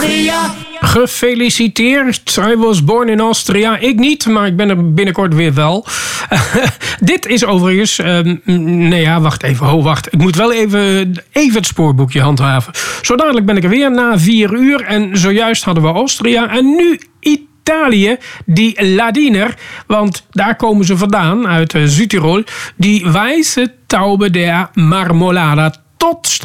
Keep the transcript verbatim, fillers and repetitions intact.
Austria. Gefeliciteerd. I was born in Austria. Ik niet, maar ik ben er binnenkort weer wel. Dit is overigens... Um, nee ja, wacht even. Oh, wacht. Ik moet wel even, even het spoorboekje handhaven. Zo dadelijk ben ik er weer na vier uur. En zojuist hadden we Austria. En nu Italië, die Ladiner. Want daar komen ze vandaan, uit uh, Südtirol. Die wijze taube der Marmolada. Tot straks.